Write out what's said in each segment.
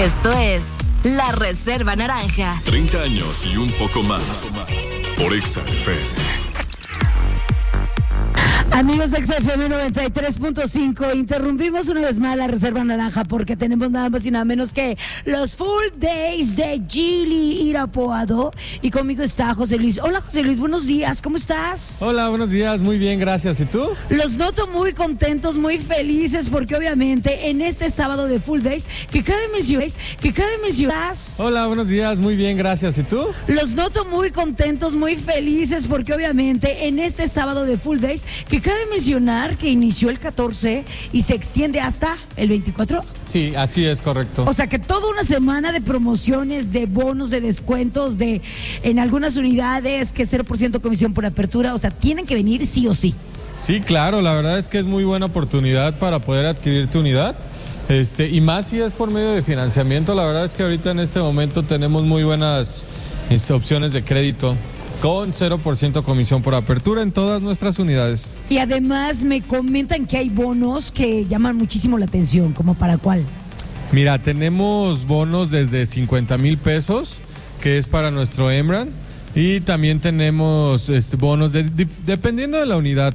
Esto es La Reserva Naranja. 30 años y un poco más. Por Exa FM. Amigos de XFM 93.5, interrumpimos una vez más la Reserva Naranja porque tenemos nada más y nada menos que los Full Days de Gili Irapuato y conmigo está José Luis. Hola José Luis, buenos días, ¿cómo estás? Hola, buenos días, muy bien, gracias. ¿Y tú? Los noto muy contentos, muy felices porque obviamente en este sábado de Full Days, que cabe mencionar. Hola, buenos días, muy bien, gracias. ¿Y tú? Los noto muy contentos, muy felices porque obviamente en este sábado de Full Days, que cabe mencionar que inició el 14 y se extiende hasta el 24. Sí, así es, correcto. O sea que toda una semana de promociones, de bonos, de descuentos, en algunas unidades, que 0% comisión por apertura, o sea, tienen que venir sí o sí. Sí, claro, la verdad es que es muy buena oportunidad para poder adquirir tu unidad. Y más si es por medio de financiamiento, la verdad es que ahorita en este momento tenemos muy buenas opciones de crédito con 0% comisión por apertura en todas nuestras unidades. Y además me comentan que hay bonos que llaman muchísimo la atención, ¿como para cuál? Mira, tenemos bonos desde 50,000 pesos, que es para nuestro Emran, y también tenemos bonos dependiendo de la unidad.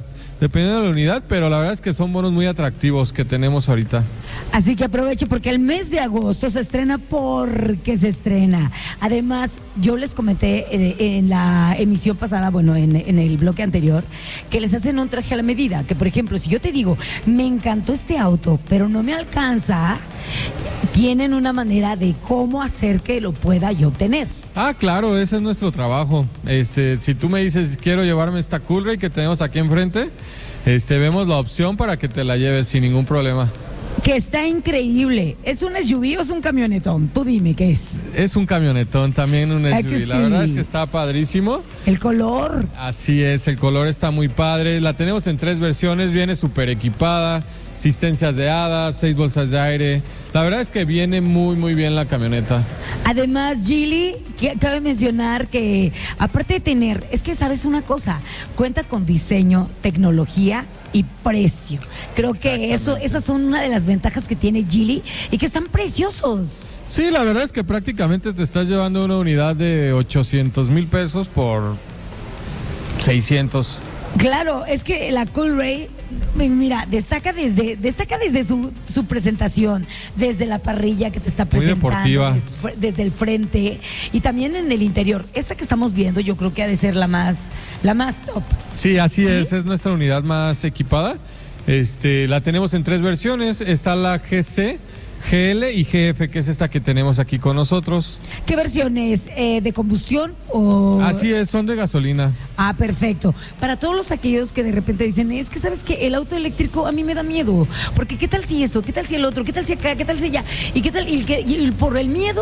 Pero la verdad es que son bonos muy atractivos que tenemos ahorita. Así que aproveche porque el mes de agosto se estrena porque se estrena. Además, yo les comenté en la emisión pasada, bueno, en el bloque anterior, que les hacen un traje a la medida. Que, por ejemplo, si yo te digo, me encantó este auto, pero no me alcanza, tienen una manera de cómo hacer que lo pueda yo obtener. Ah, claro, ese es nuestro trabajo. Si tú me dices, quiero llevarme esta Coolray que tenemos aquí enfrente, vemos la opción para que te la lleves sin ningún problema. Que está increíble. ¿Es un SUV o es un camionetón? Tú dime, ¿qué es? Es un camionetón, también un SUV. Sí. La verdad es que está padrísimo. El color. Así es, el color está muy padre. La tenemos en 3 versiones, viene súper equipada, asistencias de hadas, 6 bolsas de aire. La verdad es que viene muy, muy bien la camioneta. Además, Gili, cabe mencionar que, aparte de tener, es que sabes una cosa, cuenta con diseño, tecnología y precio. Creo que esas son una de las ventajas que tiene Gili y que están preciosos. Sí, la verdad es que prácticamente te estás llevando una unidad de 800,000 pesos por 600. Claro, es que la Coolray, mira, destaca desde su presentación, desde la parrilla que te está presentando, muy deportiva, desde el frente y también en el interior. Esta que estamos viendo yo creo que ha de ser la más top. Sí, así es nuestra unidad más equipada. La tenemos en 3 versiones, está la GC, GL y GF, que es esta que tenemos aquí con nosotros. ¿Qué versión es? ¿De combustión o...? Así es, son de gasolina. Ah, perfecto. Para todos aquellos que de repente dicen, es que sabes que el auto eléctrico a mí me da miedo, porque qué tal si esto, qué tal si el otro, qué tal si acá, qué tal si allá, y qué tal, y por el miedo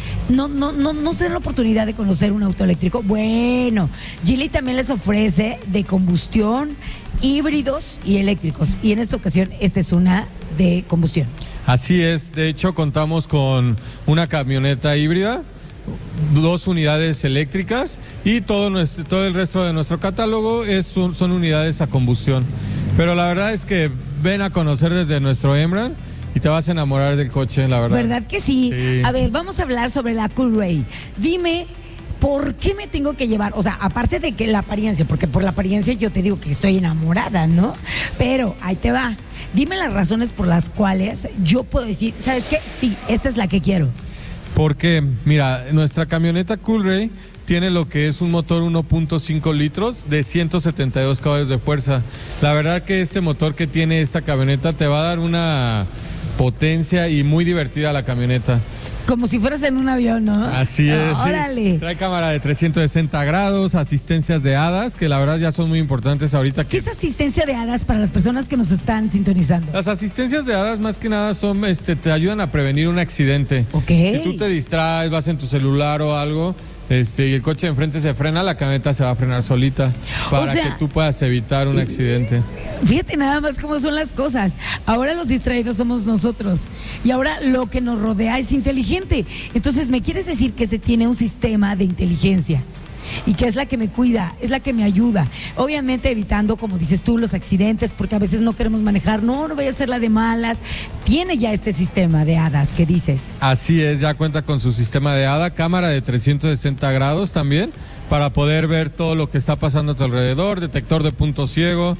no se dan la oportunidad de conocer un auto eléctrico. Bueno, Gili también les ofrece de combustión, híbridos y eléctricos, y en esta ocasión esta es una de combustión. Así es, de hecho contamos con una camioneta híbrida, 2 unidades eléctricas y todo el resto de nuestro catálogo son unidades a combustión. Pero la verdad es que ven a conocer desde nuestro Emran y te vas a enamorar del coche, la verdad. ¿Verdad que sí? Sí. A ver, vamos a hablar sobre la Coolray. Dime, ¿por qué me tengo que llevar? O sea, aparte de que la apariencia, porque por la apariencia yo te digo que estoy enamorada, ¿no? Pero ahí te va. Dime las razones por las cuales yo puedo decir, ¿sabes qué? Sí, esta es la que quiero. Porque, mira, nuestra camioneta Coolray tiene lo que es un motor 1.5 litros de 172 caballos de fuerza. La verdad que este motor que tiene esta camioneta te va a dar una potencia y muy divertida la camioneta. Como si fueras en un avión, ¿no? Así es. Órale. Sí. Trae cámara de 360 grados, asistencias de hadas, que la verdad ya son muy importantes ahorita. ¿Qué es asistencia de hadas para las personas que nos están sintonizando? Las asistencias de hadas más que nada son, te ayudan a prevenir un accidente. Ok. Si tú te distraes, vas en tu celular o algo, y el coche de enfrente se frena, la camioneta se va a frenar solita para que tú puedas evitar un accidente. Fíjate nada más cómo son las cosas. Ahora los distraídos somos nosotros y ahora lo que nos rodea es inteligente. Entonces, ¿me quieres decir que tiene un sistema de inteligencia? y que es la que me cuida, es la que me ayuda. Obviamente evitando, como dices tú, los accidentes, porque a veces no queremos manejar, no voy a hacer la de malas. Tiene ya este sistema de hadas que dices. Así es, ya cuenta con su sistema de hada, cámara de 360 grados también, para poder ver todo lo que está pasando a tu alrededor, detector de punto ciego,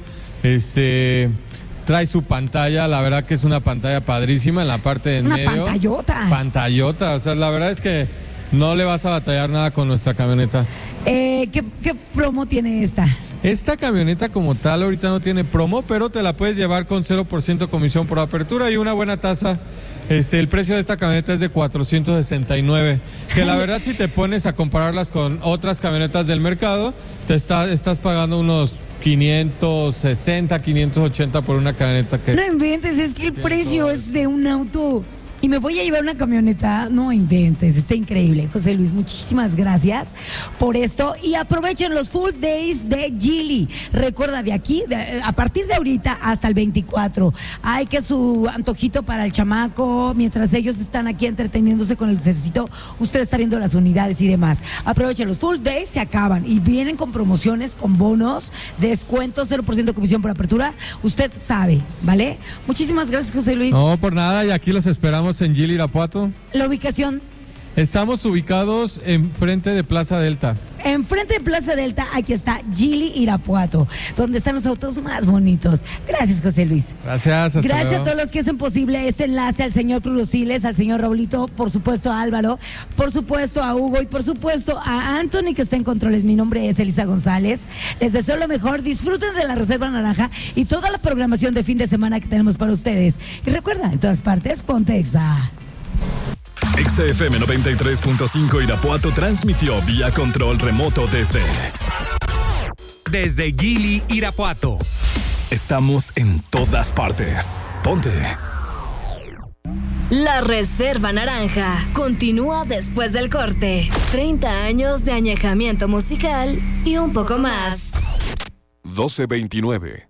trae su pantalla, la verdad que es una pantalla padrísima en la parte de en medio. Una pantallota. Pantallota, o sea, la verdad es que no le vas a batallar nada con nuestra camioneta. ¿Qué promo tiene esta? Esta camioneta como tal ahorita no tiene promo, pero te la puedes llevar con 0% comisión por apertura y una buena tasa. El precio de esta camioneta es de 469, que la verdad si te pones a compararlas con otras camionetas del mercado, estás pagando unos 560, 580 por una camioneta que... No inventes, es que el precio es de un auto y me voy a llevar una camioneta. No inventes, está increíble. José Luis, muchísimas gracias por esto y aprovechen los full days de Geely. Recuerda, a partir de ahorita hasta el 24, hay que su antojito para el chamaco, mientras ellos están aquí entreteniéndose con el necesito, usted está viendo las unidades y demás. Aprovechen los full days, se acaban y vienen con promociones, con bonos, descuentos, 0% comisión por apertura. Usted sabe, ¿vale? Muchísimas gracias, José Luis. No, por nada, y aquí los esperamos en Geely Irapuato. La ubicación. Estamos ubicados enfrente de Plaza Delta. Enfrente de Plaza Delta, aquí está Geely Irapuato, donde están los autos más bonitos. Gracias, José Luis. Gracias. Gracias a todos los que hacen posible este enlace, al señor Cruz-Siles, al señor Raulito, por supuesto a Álvaro, por supuesto a Hugo y por supuesto a Anthony, que está en controles. Mi nombre es Elisa González. Les deseo lo mejor. Disfruten de la Reserva Naranja y toda la programación de fin de semana que tenemos para ustedes. Y recuerda, en todas partes, ponte Exa. Exa FM 93.5 Irapuato transmitió vía control remoto desde Geely Irapuato. Estamos en todas partes. Ponte. La Reserva Naranja continúa después del corte. 30 años de añejamiento musical y un poco más. 12:29.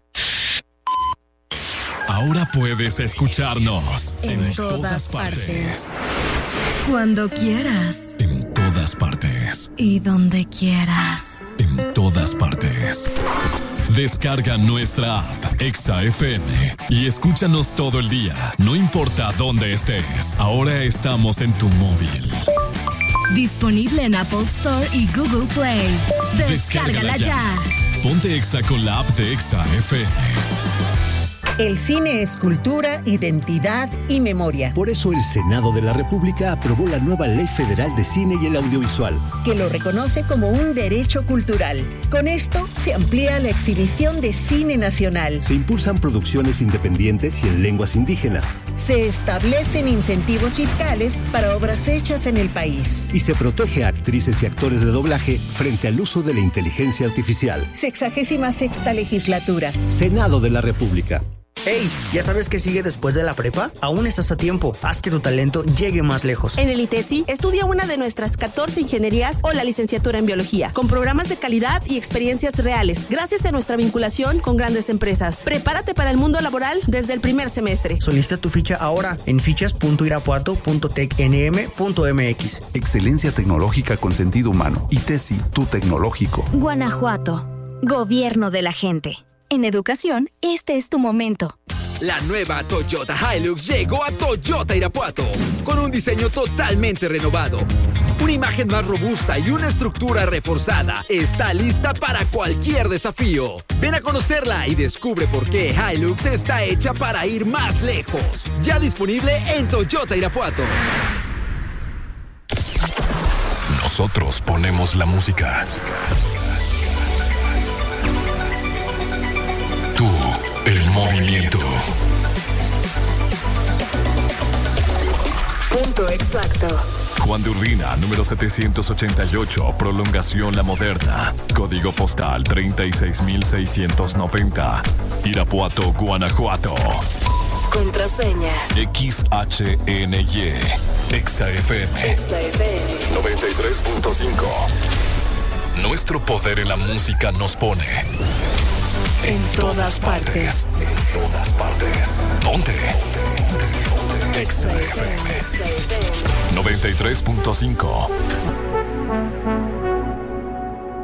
Ahora puedes escucharnos en todas partes. Cuando quieras. En todas partes. Y donde quieras. En todas partes. Descarga nuestra app Exa FM y escúchanos todo el día, no importa dónde estés. Ahora estamos en tu móvil. Disponible en Apple Store y Google Play. Descárgala ya. Ponte Exa con la app de Exa FM. El cine es cultura, identidad y memoria. Por eso el Senado de la República aprobó la nueva Ley Federal de Cine y el Audiovisual, que lo reconoce como un derecho cultural. Con esto se amplía la exhibición de cine nacional. Se impulsan producciones independientes y en lenguas indígenas. Se establecen incentivos fiscales para obras hechas en el país. Y se protege a actrices y actores de doblaje frente al uso de la inteligencia artificial. 66ª legislatura. Senado de la República. Hey, ¿ya sabes qué sigue después de la prepa? Aún estás a tiempo. Haz que tu talento llegue más lejos. En el ITESI, estudia una de nuestras 14 ingenierías o la licenciatura en biología, con programas de calidad y experiencias reales, gracias a nuestra vinculación con grandes empresas. Prepárate para el mundo laboral desde el primer semestre. Solicita tu ficha ahora en fichas.irapuato.tecnm.mx. Excelencia tecnológica con sentido humano. ITESI, tu tecnológico. Guanajuato, gobierno de la gente. En educación, este es tu momento. La nueva Toyota Hilux llegó a Toyota Irapuato con un diseño totalmente renovado, una imagen más robusta y una estructura reforzada. Está lista para cualquier desafío. Ven a conocerla y descubre por qué Hilux está hecha para ir más lejos. Ya disponible en Toyota Irapuato. Nosotros ponemos la música. Tú, el movimiento. Punto exacto. Juan de Urbina, número 788, prolongación La Moderna. Código postal 36690. Irapuato, Guanajuato. Contraseña. XHNY. Exa FM. Exa FM. 93.5. Nuestro poder en la música nos pone en todas partes. En todas partes. Ponte. Exa FM 93.5.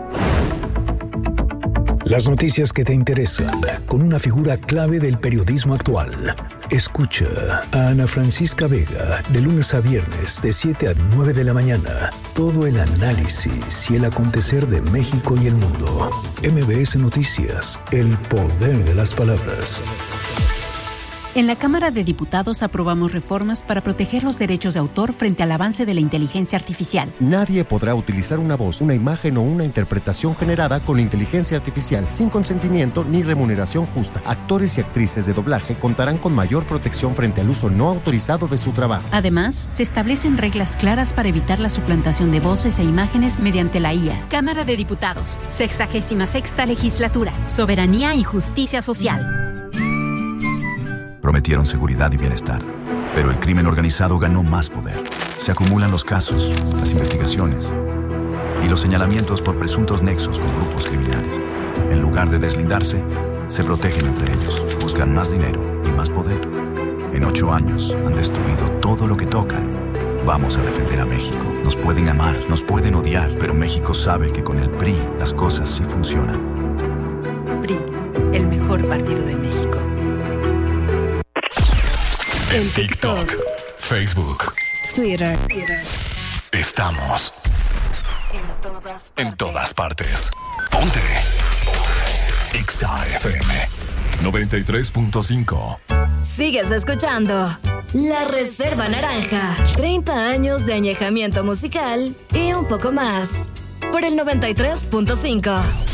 Las noticias que te interesan, con una figura clave del periodismo actual. Escucha a Ana Francisca Vega, de lunes a viernes, de 7 a 9 de la mañana. Todo el análisis y el acontecer de México y el mundo. MBS Noticias, el poder de las palabras. En la Cámara de Diputados aprobamos reformas para proteger los derechos de autor frente al avance de la inteligencia artificial. Nadie podrá utilizar una voz, una imagen o una interpretación generada con inteligencia artificial sin consentimiento ni remuneración justa. Actores y actrices de doblaje contarán con mayor protección frente al uso no autorizado de su trabajo. Además, se establecen reglas claras para evitar la suplantación de voces e imágenes mediante la IA. Cámara de Diputados, 66ª Legislatura, Soberanía y Justicia Social. Prometieron seguridad y bienestar, pero el crimen organizado ganó más poder. Se acumulan los casos, las investigaciones y los señalamientos por presuntos nexos con grupos criminales. En lugar de deslindarse, se protegen entre ellos, buscan más dinero y más poder. En 8 años han destruido todo lo que tocan. Vamos a defender a México. Nos pueden amar, nos pueden odiar, pero México sabe que con el PRI las cosas sí funcionan. PRI, el mejor partido de México. En TikTok, Facebook, Twitter. Estamos en todas partes. Ponte Exa FM 93.5. Sigues escuchando La Reserva Naranja. 30 años de añejamiento musical y un poco más. Por el 93.5.